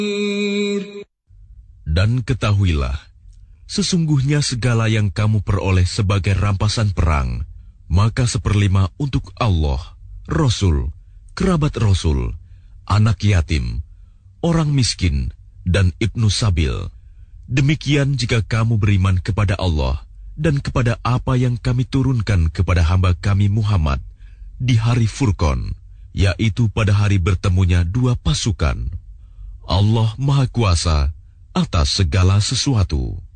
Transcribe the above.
Dan ketahuilah, sesungguhnya segala yang kamu peroleh sebagai rampasan perang, maka 1/5 untuk Allah, Rasul, kerabat Rasul, anak yatim, orang miskin, dan ibnu sabil. Demikian jika kamu beriman kepada Allah dan kepada apa yang kami turunkan kepada hamba kami Muhammad di hari Furqan, yaitu pada hari bertemunya dua pasukan. Allah Maha Kuasa atas segala sesuatu.